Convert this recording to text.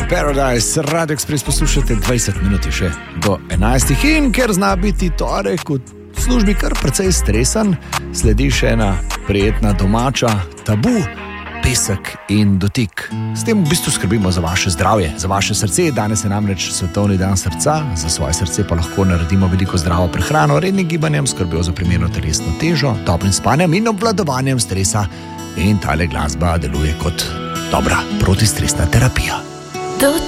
Paradise, Radio Express poslušate 20 minut še do 11. In ker zna biti torek v službi kar precej stresan, sledi še ena prijetna domača tabu, pesek in dotik. S tem v bistvu skrbimo za vaše zdravje, za vaše srce. Danes je namreč svetovni dan srca, za svoje srce pa lahko naredimo veliko zdravo prehrano, rednim gibanjem, skrbijo za primerno telesno težo, toplim spanjem in obvladovanjem stresa. In tale glasba deluje kot dobra protistresna terapija.